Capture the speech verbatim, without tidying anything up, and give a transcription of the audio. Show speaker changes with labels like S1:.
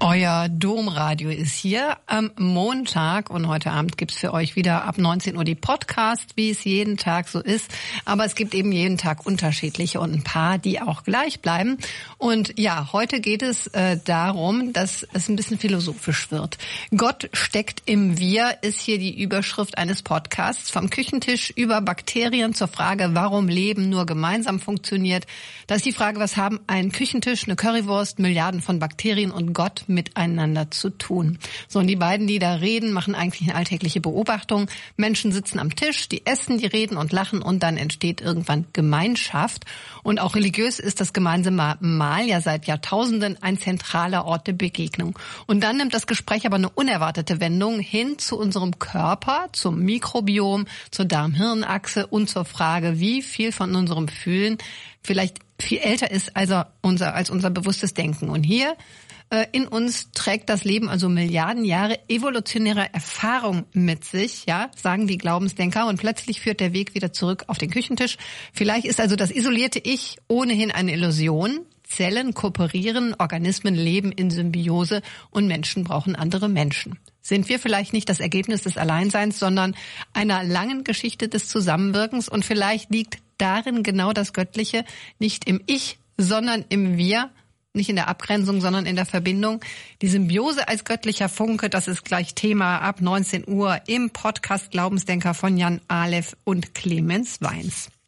S1: Euer Domradio ist hier am Montag und heute Abend gibt's für euch wieder ab neunzehn Uhr die Podcast, wie es jeden Tag so ist. Aber es gibt eben jeden Tag unterschiedliche und ein paar, die auch gleich bleiben. Und ja, heute geht es äh, darum, dass es ein bisschen philosophisch wird. Gott steckt im Wir ist hier die Überschrift eines Podcasts. Vom Küchentisch über Bakterien zur Frage, warum Leben nur gemeinsam funktioniert. Da ist die Frage, was haben ein Küchentisch, eine Currywurst, Milliarden von Bakterien und Gott miteinander zu tun. So, und die beiden, die da reden, machen eigentlich eine alltägliche Beobachtung. Menschen sitzen am Tisch, die essen, die reden und lachen und dann entsteht irgendwann Gemeinschaft. Und auch religiös ist das gemeinsame Mahl ja seit Jahrtausenden ein zentraler Ort der Begegnung. Und dann nimmt das Gespräch aber eine unerwartete Wendung hin zu unserem Körper, zum Mikrobiom, zur Darm-Hirn-Achse und zur Frage, wie viel von unserem Fühlen vielleicht viel älter ist als unser, als unser bewusstes Denken. Und hier in uns trägt das Leben also Milliarden Jahre evolutionärer Erfahrung mit sich, ja, sagen die Glaubensdenker. Und plötzlich führt der Weg wieder zurück auf den Küchentisch. Vielleicht ist also das isolierte Ich ohnehin eine Illusion. Zellen kooperieren, Organismen leben in Symbiose und Menschen brauchen andere Menschen. Sind wir vielleicht nicht das Ergebnis des Alleinseins, sondern einer langen Geschichte des Zusammenwirkens? Und vielleicht liegt darin genau das Göttliche, nicht im Ich, sondern im Wir. Nicht in der Abgrenzung, sondern in der Verbindung. Die Symbiose als göttlicher Funke, das ist gleich Thema ab neunzehn Uhr im Podcast Glaubensdenker von Jan Aleph und Clemens Weins.